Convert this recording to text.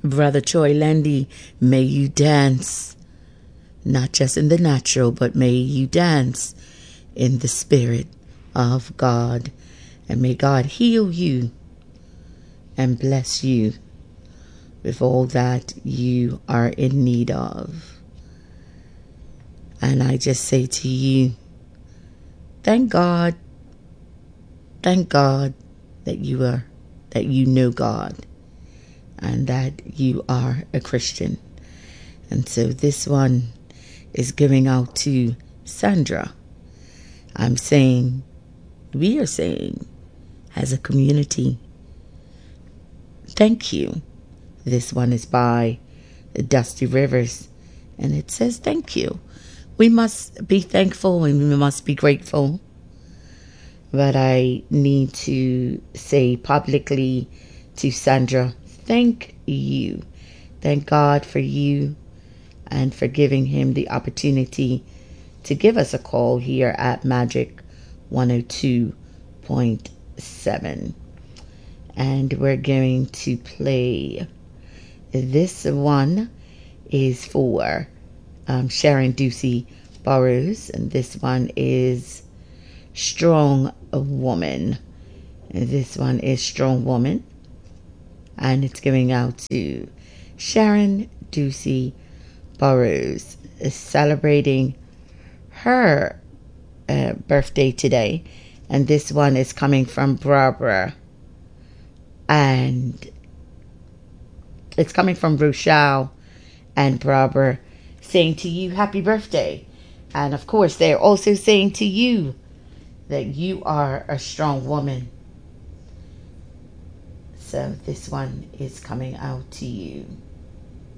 Brother Choi Lendi, may you dance, not just in the natural, but may you dance in the Spirit of God. And may God heal you and bless you with all that you are in need of. And I just say to you, thank God that you know God and that you are a Christian. And so this one is going out to Sandra. We are saying as a community, thank you. This one is by Dusty Rivers, and it says thank you. We must be thankful and we must be grateful. But I need to say publicly to Sandra, thank you. Thank God for you and for giving him the opportunity to give us a call here at Magic 102.7. And we're going to play. This one is for Sharon Ducey Burrows, and this one is Strong Woman. And this one is Strong Woman, and it's going out to Sharon Ducey Burrows, celebrating her birthday today. And this one is coming from Barbara, and it's coming from Rochelle and Barbara, saying to you, happy birthday. And of course, they're also saying to you that you are a strong woman. So this one is coming out to you.